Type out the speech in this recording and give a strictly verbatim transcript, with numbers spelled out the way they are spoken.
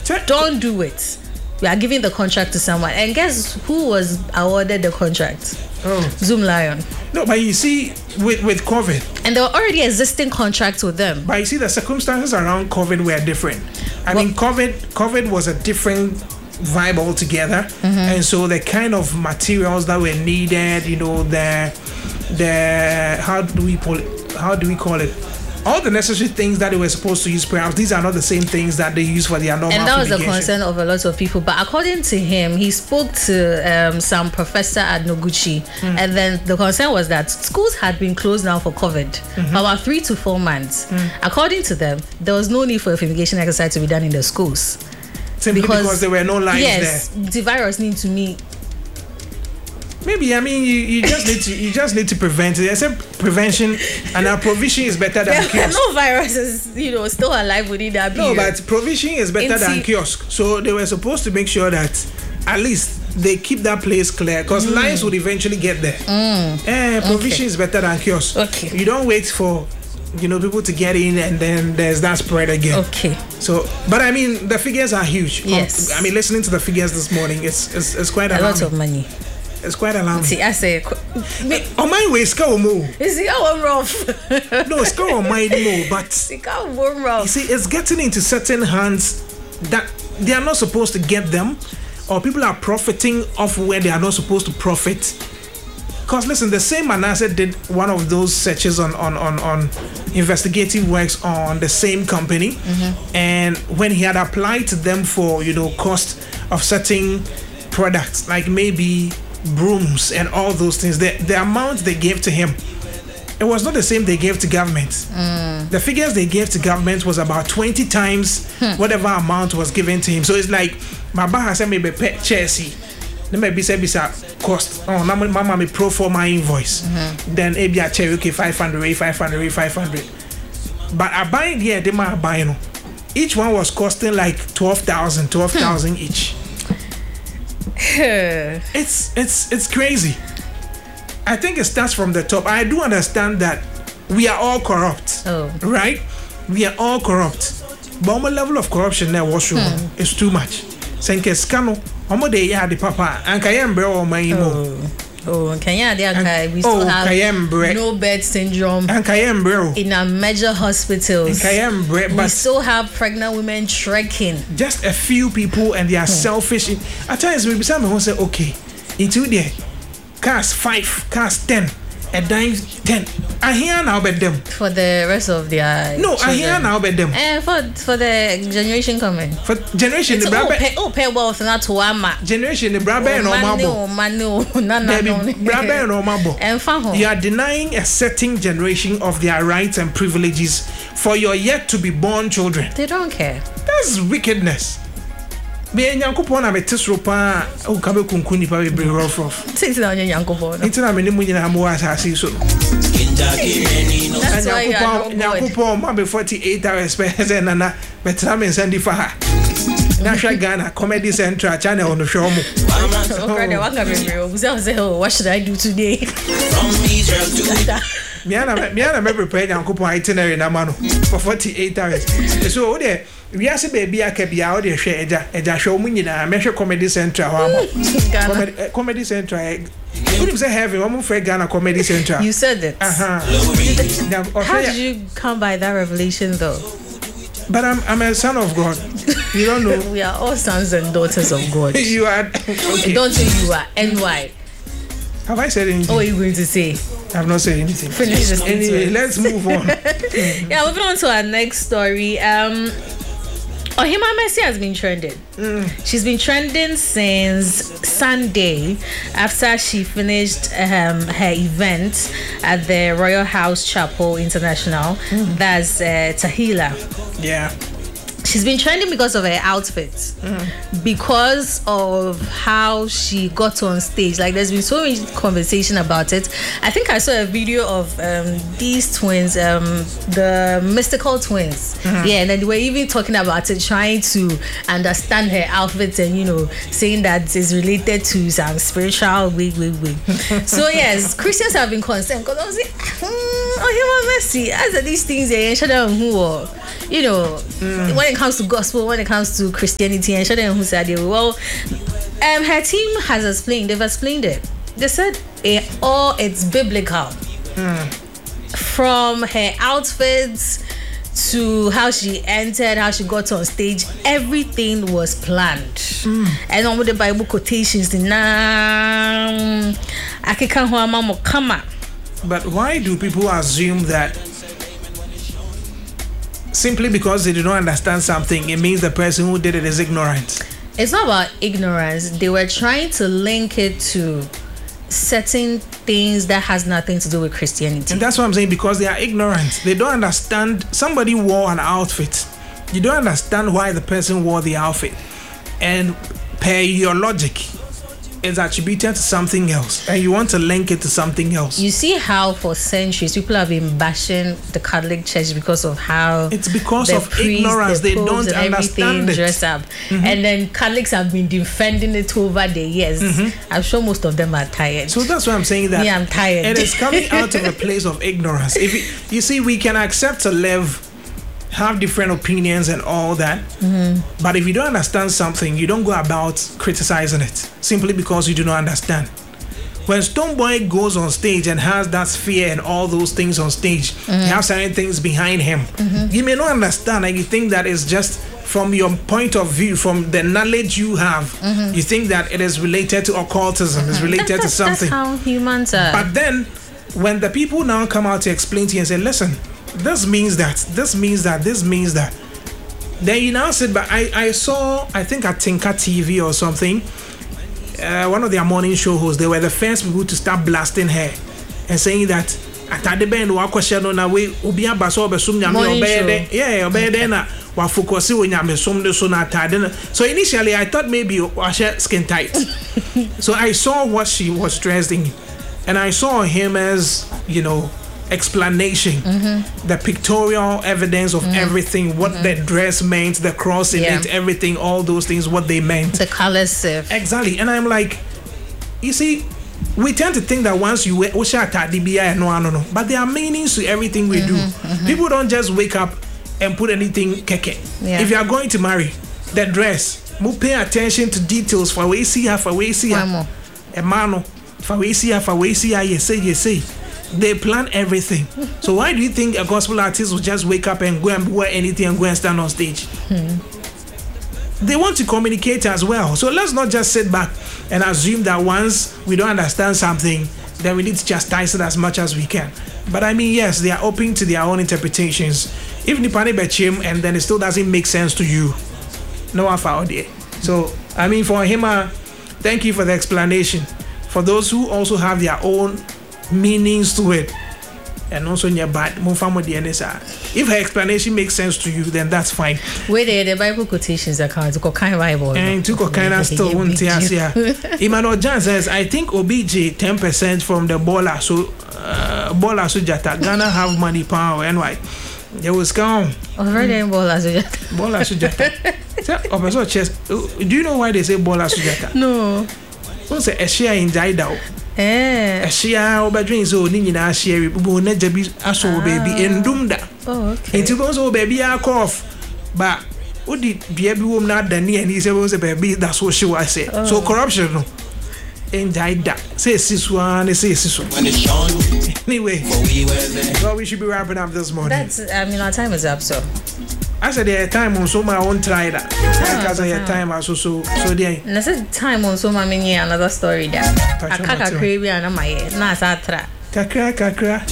Don't do it. We are giving the contract to someone. And guess who was awarded the contract? Oh. Zoom Lion. No, but you see, with, with COVID. And there were already existing contracts with them. But you see, the circumstances around COVID were different. I well, mean, COVID COVID was a different vibe altogether. Mm-hmm. And so the kind of materials that were needed, you know, the, the how do we call it? How do we call it? All the necessary things that they were supposed to use, perhaps these are not the same things that they use for their normal. And that was the fumigation. concern of a lot of people. But according to him, he spoke to um, some professor at Noguchi, mm. and then the concern was that schools had been closed now for COVID mm-hmm. for about three to four months. Mm. According to them, there was no need for a fumigation exercise to be done in the schools. Simply because, because there were no lines yes, there. Yes, the virus needs to meet. Maybe I mean you, you just need to you just need to prevent it. I said prevention and our provision is better than there kiosk. No viruses, you know, still alive within that period. No, but provision is better In than t- kiosk. So they were supposed to make sure that at least they keep that place clear because mm. lines would eventually get there. Mm. Eh, provision okay. is better than kiosk. Okay. You don't wait for you know people to get in and then there's that spread again. Okay. So, but I mean the figures are huge. Yes. Um, I mean listening to the figures this morning, it's it's, it's quite a alarming. lot of money. It's quite alarming. See, I say, on my way, it's going more. Is it going rough? No, it's going on my more, but it's going rough. You see, it's getting into certain hands that they are not supposed to get them, or people are profiting off where they are not supposed to profit. Because listen, the same Manasseh did one of those searches on on on, on investigative works on the same company, mm-hmm. and when he had applied to them for you know cost of certain products, like maybe brooms and all those things, the, the amount they gave to him, it was not the same they gave to government. Mm. The figures they gave to government was about twenty times hmm. whatever amount was given to him. So it's like my bar said maybe pet Chelsea. Then maybe say bisa cost. Oh, now mama me pro for my invoice. Mm-hmm. Then maybe I check okay five hundred, five hundred, five hundred. But I buy it here, they might buy no. Each one was costing like twelve thousand, twelve thousand hmm. each. it's it's it's crazy. I think it starts from the top. I do understand that we are all corrupt, oh. right? We are all corrupt, but my level of corruption there was hmm. is too much. Senke scano, omo de ya de papa, anka yembre o my imo. Oh, Kenya, okay. We still oh, have Kayembre. no bed syndrome Kayembre. in our major hospitals. Kayembre, we still have pregnant women trekking. Just a few people, and they are hmm. selfish. At times, we some say, okay, into there, cars five, cars ten, a dime ten. I hear now about them for the rest of their. No, children. I hear now about them. And uh, for for the generation coming. For generation, it's the oh, pay, oh, pay wealth not to ama. Generation, the brother and Omabo. Manu, Manu, brother and Omabo. And faho. You are denying a certain generation of their rights and privileges for your yet to be born children. They don't care. That's wickedness. Me nyankopon na metisro pa o kabe kunkuni pa be rough rough. Six na nyankopon. Intina me nimu nyina mo asase so. That's why nyankopon ma be forty-eight hours per nana betra me send for her. Na sha Ghana Comedy Central channel no show mo. Okay, waka be real. Say, oh, what should I do today? From Israel to me ana me ana me prepare nyankopon itinerary na ma no for forty-eight hours. So there we are say baby akabia o de hwe eja eja hwe mu nyina me hwe Comedy Central ho amo. Comedy uh, Comedy Central. What say heaven omo for Ghana Comedy Central. You said it. Uh-huh. How did you come by that revelation though? But I'm I'm a son of God. You don't know. We are all sons and daughters of God. You are okay. Don't say you are. N Y. Have I said anything? What are you going to say? I've not said anything. Finish this. Anyway, let's move on. Yeah, moving on to our next story. Um Ohima Mercy has been trending. Mm. She's been trending since Sunday after she finished um, her event at the Royal House Chapel International. Mm. That's uh, Tahila. Yeah. She's been trending because of her outfit, mm. because of how she got on stage. Like, there's been so much conversation about it. I think I saw a video of um, these twins, um, the mystical twins. Mm-hmm. Yeah, and then they were even talking about it, trying to understand her outfit and, you know, saying that it's related to some spiritual wig, wig, wig. So, yes, Christians have been concerned because I was like, hmm, oh, him mercy. As these things, eh, show them who, you know, mm. when it comes to gospel, when it comes to Christianity, and show them who said it. Well, um, her team has explained. They've explained it. They said, eh, oh, it's biblical. Mm. From her outfits to how she entered, how she got on stage, everything was planned. Mm. And on with the Bible quotations, nah, but why do people assume that simply because they do not understand something, it means the person who did it is ignorant? It's not about ignorance. They were trying to link it to certain things that has nothing to do with Christianity. And that's what I'm saying, because they are ignorant. They don't understand. Somebody wore an outfit. You don't understand why the person wore the outfit. And per your logic, it's attributed to something else. And you want to link it to something else. You see how for centuries people have been bashing the Catholic Church because of how it's because the of priests, ignorance. The they don't understand it. Dress up. Mm-hmm. And then Catholics have been defending it over the years. Mm-hmm. I'm sure most of them are tired. So that's why I'm saying that. Yeah, I'm tired. It is coming out of a place of ignorance. If it, you see, we can accept to live, have different opinions and all that, mm-hmm. but if you don't understand something, you don't go about criticizing it simply because you do not understand. When Stonebwoy goes on stage and has that sphere and all those things on stage, mm-hmm. he has certain things behind him. Mm-hmm. You may not understand, and you think that it's just from your point of view, from the knowledge you have, mm-hmm. you think that it is related to occultism, mm-hmm. it's related that's, to something. That's how humans are. But then, when the people now come out to explain to you and say, listen, this means that, this means that, this means that. Then you now said, but I, I saw, I think at Tinka T V or something, uh, one of their morning show hosts, they were the first people to start blasting her and saying that, at the band, wa question on a way, Ubia Baso Besum Yami Obede, yeah, Obede, na wa focus on Yamesum de Sonata. So initially, I thought maybe wash skin tight. So I saw what she was dressed in, and I saw him as, you know, explanation, mm-hmm. the pictorial evidence of mm-hmm. everything, what mm-hmm. the dress meant, the cross in yeah. it, everything, all those things, what they meant. The colors. Exactly. And I'm like, you see, we tend to think that once you wear, no, no, no, but there are meanings to everything we do. Mm-hmm, mm-hmm. People don't just wake up and put anything keke. Yeah. If you are going to marry, the dress, we pay attention to details for we see her, for we see her, a man, for we see her, for we see her, you say, you say. They plan everything. So why do you think a gospel artist will just wake up and go and wear anything and go and stand on stage? Hmm. They want to communicate as well. So let's not just sit back and assume that once we don't understand something, then we need to chastise it as much as we can. But I mean, yes, they are open to their own interpretations. If Nipane Bechim and then it still doesn't make sense to you, no one found it. So I mean, for him, uh, thank you for the explanation. For those who also have their own meanings to it, and also nearby, if her explanation makes sense to you, then that's fine. Where the, the Bible quotations account to kind of Bible and to kind of still won't here. Emmanuel John says, I think O B J ten percent from the baller, so uh, baller sujata Ghana have money power and why they was come. Already baller sujata. Baller sujata. chest. Do you know why they say baller sujata? No. What's a share in Jaidao? Eh. A share over dreams or Nina share, but not Jabi Aso baby and Dumda. Oh, okay. It's also baby a cough, but would it be every woman not than and he said was a baby, that's what she was saying. Oh. So corruption, no. And Jaida say sis one, say sis one. Anyway, well, we should be wrapping up this morning. That's, I mean, our time is up, so. I said there time on so my own try that. Because I had time also so so there. And I said time on so my many another story there. I can't crave and I'm my na satra. Kakra kakra.